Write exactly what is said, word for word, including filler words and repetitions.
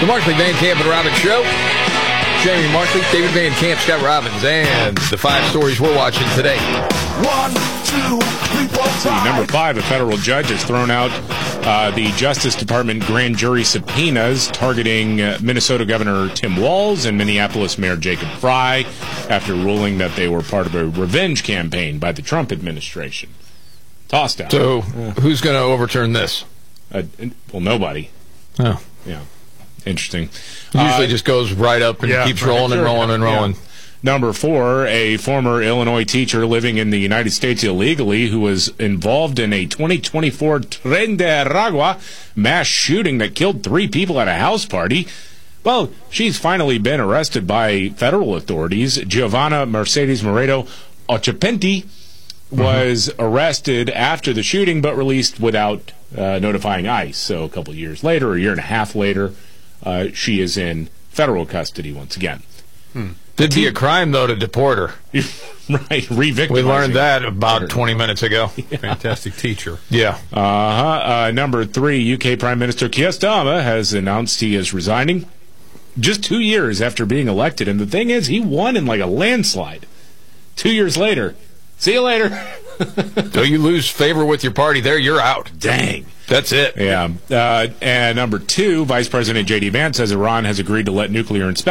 The Markley, Van Camp, and Robbins Show. Jamie Markley, David Van Camp, Scott Robbins, and the five stories we're watching today. One, two, three, four, five. Number five, a federal judge has thrown out uh, the Justice Department grand jury subpoenas targeting uh, Minnesota Governor Tim Walz and Minneapolis Mayor Jacob Frey after ruling that they were part of a revenge campaign by the Trump administration. Tossed out. So, who's going to overturn this? Uh, well, nobody. Oh. Yeah. Interesting. Usually Uh, just goes right up and yeah, keeps right, rolling sure, and rolling yeah, and rolling. yeah. Number four, a former Illinois teacher living in the United States illegally who was involved in a twenty twenty-four Tren de Aragua mass shooting that killed three people at a house party. Well, she's finally been arrested by federal authorities. Giovanna Mercedes Moreto Ochapenti was mm-hmm. arrested after the shooting but released without uh, notifying ICE. So a couple years later, a year and a half later, uh, she is in federal custody once again. Hmm. It'd be a crime, though, to deport her. Right, re-victimizing. We learned that about twenty minutes ago. Yeah. Fantastic teacher. Yeah. Uh-huh. Uh, number three, U K Prime Minister Keir Starmer has announced he is resigning just two years after being elected. And the thing is, he won in like a landslide. Two years later, see you later. So you lose favor with your party there, you're out. Dang. That's it. Yeah. Uh, and number two, Vice President J D Vance says Iran has agreed to let nuclear inspectors